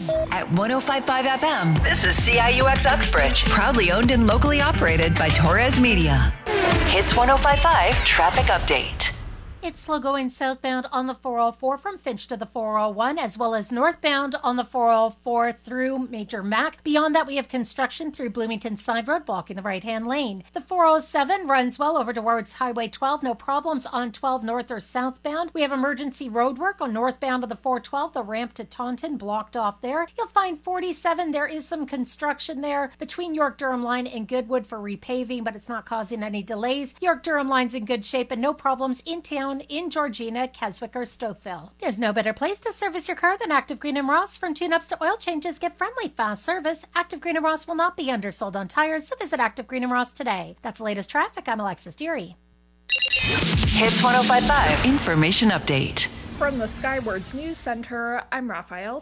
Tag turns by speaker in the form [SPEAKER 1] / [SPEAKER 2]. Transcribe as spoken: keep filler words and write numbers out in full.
[SPEAKER 1] At one oh five point five F M, this is C I U X Uxbridge. Proudly owned and locally operated by Torres Media. Hits one oh five point five Traffic Update.
[SPEAKER 2] It's slow going southbound on the four oh four from Finch to the four oh one, as well as northbound on the four oh four through Major Mac. Beyond that, we have construction through Bloomington Side Road, blocking the right-hand lane. The four oh seven runs well over towards Highway twelve. No problems on twelve north or southbound. We have emergency road work on northbound of the four twelve. The ramp to Taunton blocked off there. You'll find forty-seven. There is some construction there between York-Durham Line and Goodwood for repaving, but it's not causing any delays. York-Durham Line's in good shape and no problems in town in Georgina, Keswick, or Stouffville. There's no better place to service your car than Active Green and Ross. From tune-ups to oil changes, get friendly, fast service. Active Green and Ross will not be undersold on tires, so visit Active Green and Ross today. That's the latest traffic. I'm Alexis Deary.
[SPEAKER 1] Hits one oh five point five Information Update.
[SPEAKER 3] From the Skywards News Center, I'm Raphael